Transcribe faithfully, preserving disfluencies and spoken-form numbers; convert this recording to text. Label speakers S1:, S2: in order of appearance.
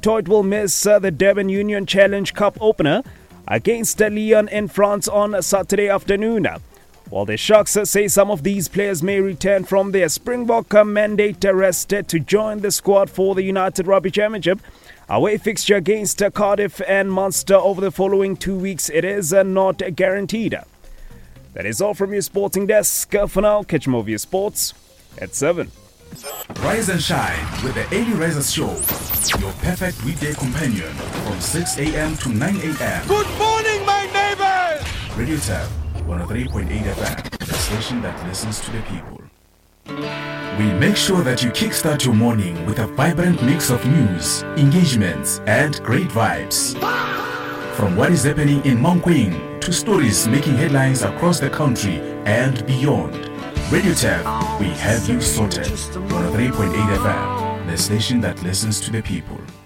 S1: Toit will miss uh, the Durban Union Challenge Cup opener against uh, Lyon in France on Saturday afternoon. While the Sharks uh, say some of these players may return from their Springbok uh, mandate arrested to join the squad for the United Rugby Championship, away fixture against uh, Cardiff and Munster over the following two weeks, it is uh, not guaranteed. That is all from your sporting desk. Uh, for now, catch more of your sports at seven.
S2: Rise and shine with the Early Risers Show, your perfect weekday companion from six a.m. to nine a.m.
S3: Good morning, my neighbors!
S2: Radio Tab one oh three point eight F M, the station that listens to the people. We make sure that you kickstart your morning with a vibrant mix of news, engagements, and great vibes. From what is happening in Mankweng to stories making headlines across the country and beyond. Radio Tab, we have you sorted. one oh three point eight F M, the station that listens to the people.